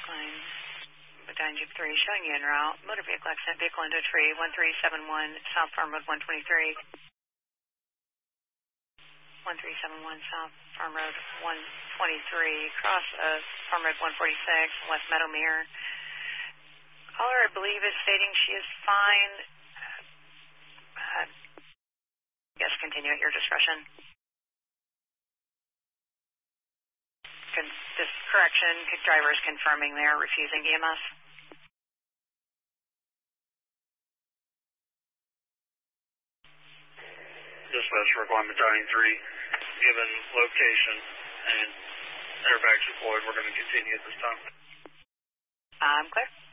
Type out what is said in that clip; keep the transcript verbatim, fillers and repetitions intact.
Line. Battalion Jeep three showing you en route. Motor vehicle accident, vehicle into a tree, one three seven one, South Farm Road one twenty-three. one three seven one, South Farm Road one twenty-three, cross of Farm Road one forty-six, West Meadowmere. Caller, I believe, is stating she is fine. Uh, yes, continue at your discretion. Con this correction, driver is confirming they are refusing E M S. Dispatch requirement Battalion three, given location and airbags deployed, we're going to continue at this time. I'm clear.